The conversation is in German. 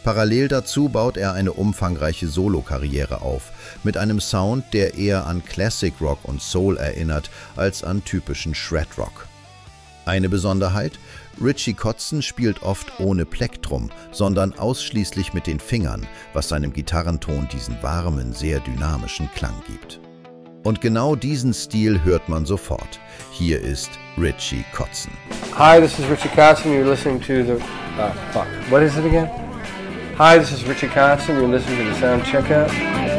Parallel dazu baut er eine umfangreiche Solokarriere auf, mit einem Sound, der eher an Classic Rock und Soul erinnert, als an typischen Shred-Rock. Eine Besonderheit: Richie Kotzen spielt oft ohne Plektrum, sondern ausschließlich mit den Fingern, was seinem Gitarrenton diesen warmen, sehr dynamischen Klang gibt. Und genau diesen Stil hört man sofort. Hier ist Richie Kotzen. Hi, this is Richie Kotzen. You're listening to the... What is it again? Hi, this is Richie Kotzen. You're listening to the Sound Checkout.